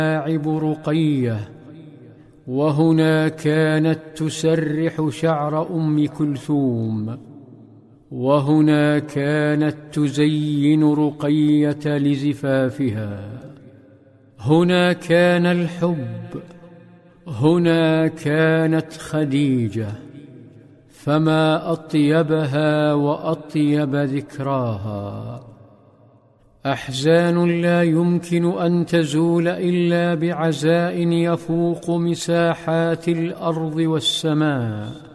تلاعب رقية، وهنا كانت تسرح شعر أم كلثوم، وهنا كانت تزين رقية لزفافها. هنا كان الحب، هنا كانت خديجة، فما أطيبها وأطيب ذكراها. أحزان لا يمكن أن تزول إلا بعزاء يفوق مساحات الأرض والسماء.